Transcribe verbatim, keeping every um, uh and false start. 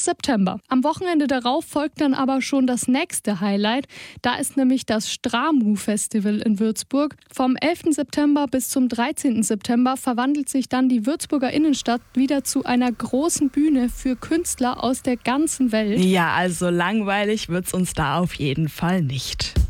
September. Am Wochenende darauf folgt dann aber schon das nächste Highlight. Da ist nämlich das Stramu-Festival in Würzburg. Vom elften September bis zum dreizehnten September verwandelt sich dann die Würzburger Innenstadt wieder zu einer großen Bühne für Künstler aus der ganzen Welt. Ja, also langweilig wird's uns da auf jeden Fall nicht.